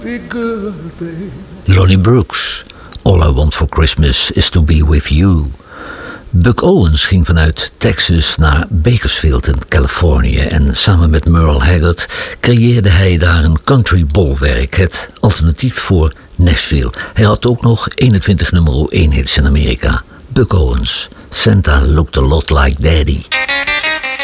Lonnie Brooks, All I Want for Christmas is to be with you. Buck Owens ging vanuit Texas naar Bakersfield in Californië en samen met Merle Haggard creëerde hij daar een country bolwerk, het alternatief voor Nashville. Hij had ook nog 21 nummer 1 hits in Amerika. Buck Owens, Santa Looked a Lot Like Daddy.